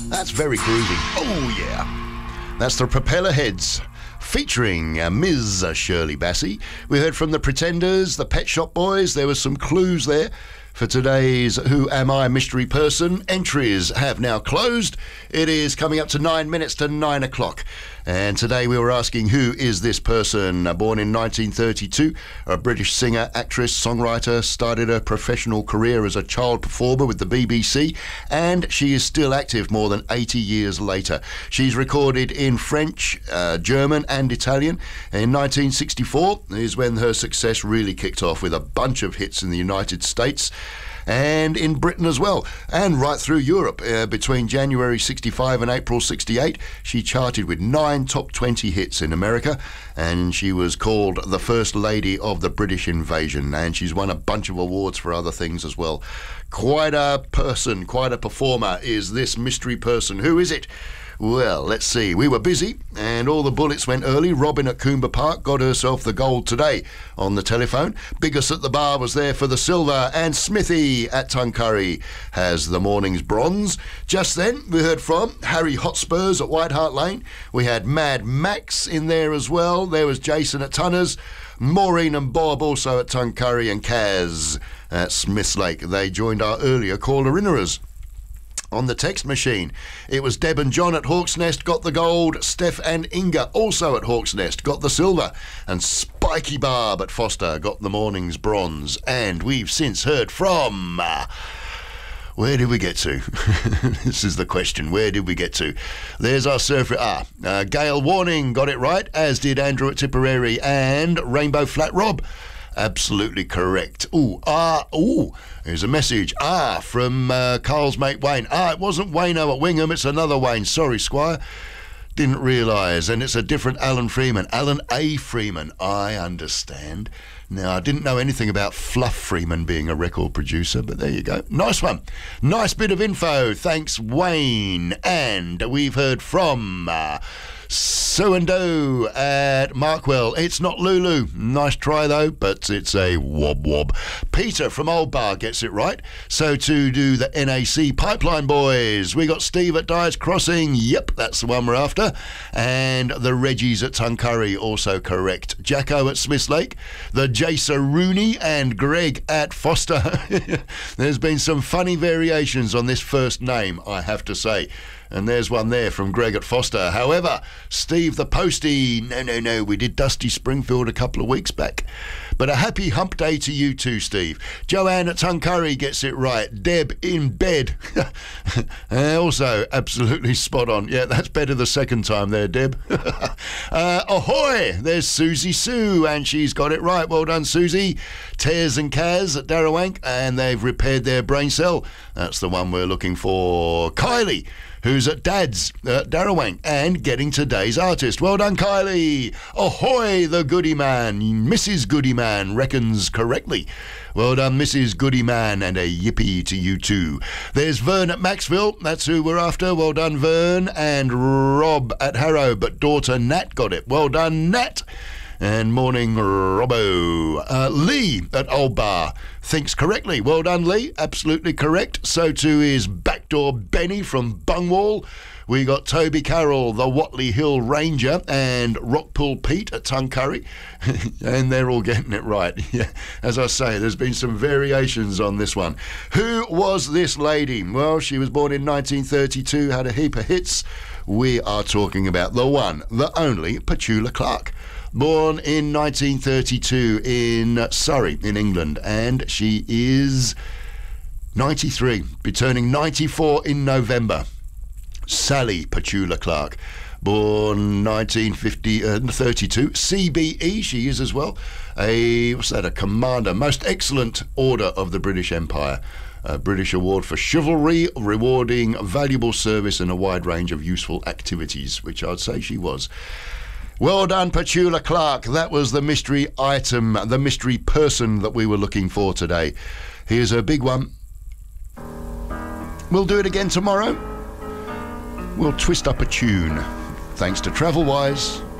That's very groovy. Oh, yeah. That's the Propeller Heads, featuring Ms. Shirley Bassey. We heard from the Pretenders, the Pet Shop Boys. There were some clues there for today's Who Am I Mystery Person. Entries have now closed. It is coming up to 9 minutes to 9 o'clock. And today we were asking, who is this person? Born in 1932, a British singer, actress, songwriter, started her professional career as a child performer with the BBC, and she is still active more than 80 years later. She's recorded in French, German and Italian. In 1964 is when her success really kicked off with a bunch of hits in the United States and in Britain as well, and right through Europe. Between January 65 and April 68, she charted with 9 top 20 hits in America, and she was called the First Lady of the British Invasion, and she's won a bunch of awards for other things as well. Quite a person, quite a performer is this mystery person. Who is it? Well, let's see. We were busy and all the bullets went early. Robin at Coomber Park got herself the gold today on the telephone. Biggest at the bar was there for the silver, and Smithy at Tuncurry has the morning's bronze. Just then we heard from Harry Hotspurs at White Hart Lane. We had Mad Max in there as well. There was Jason at Tunners, Maureen and Bob also at Tuncurry, and Kaz at Smiths Lake. They joined our earlier caller-innerers. On the text machine, it was Deb and John at Hawk's Nest got the gold, Steph and Inga also at Hawk's Nest got the silver, and Spiky Barb at Foster got the morning's bronze. And we've since heard from... where did we get to? This is the question. Where did we get to? There's our surfer. Gail Warning got it right, as did Andrew at Tipperary, and Rainbow Flat Rob. Absolutely correct. Here's a message. From Carl's mate Wayne. It wasn't Wayno at Wingham, it's another Wayne. Sorry, Squire. Didn't realise. And it's a different Alan Freeman. Alan A. Freeman, I understand. Now, I didn't know anything about Fluff Freeman being a record producer, but there you go. Nice one. Nice bit of info. Thanks, Wayne. And we've heard from... So and Do at Markwell. It's not Lulu. Nice try though, but it's a wob. Peter from Old Bar gets it right. So to do the NAC Pipeline Boys. We got Steve at Dyer's Crossing. Yep, that's the one we're after. And the Reggies at Tuncurry, also correct. Jacko at Smiths Lake. The Jasa Rooney and Greg at Foster. There's been some funny variations on this first name, I have to say. And there's one there from Greg at Foster. However, Steve the Postie, no, we did Dusty Springfield a couple of weeks back. But a happy hump day to you too, Steve. Joanne at Tuncurry gets it right. Deb in bed. Also, absolutely spot on. Yeah, that's better the second time there, Deb. Ahoy! There's Susie Sue, and she's got it right. Well done, Susie. Tez and Kaz at Darrawank, and they've repaired their brain cell. That's the one we're looking for. Kylie, who's at Dad's at Darrawank and getting today's artist. Well done, Kylie. Ahoy, the Goody Man. Mrs. Goody Man reckons correctly. Well done, Mrs. Goody Man, and a yippee to you too. There's Vern at Maxville. That's who we're after. Well done, Vern. And Rob at Harrow, but daughter Nat got it. Well done, Nat. And morning, Robbo. Lee at Old Bar thinks correctly. Well done, Lee. Absolutely correct. So too is Backdoor Benny from Bungwall. We got Toby Carroll, the Watley Hill Ranger, and Rockpool Pete at Tuncurry. And they're all getting it right. Yeah. As I say, there's been some variations on this one. Who was this lady? Well, she was born in 1932, had a heap of hits. We are talking about the one, the only Petula Clark. Born in 1932 in Surrey, in England, and she is 93, be turning 94 in November. Sally Petula Clark, born 1932, CBE she is as well. A commander, most excellent order of the British Empire. A British award for chivalry, rewarding valuable service and a wide range of useful activities, which I'd say she was. Well done, Petula Clark. That was the mystery item, the mystery person that we were looking for today. Here's a big one. We'll do it again tomorrow. We'll twist up a tune. Thanks to Travelwise.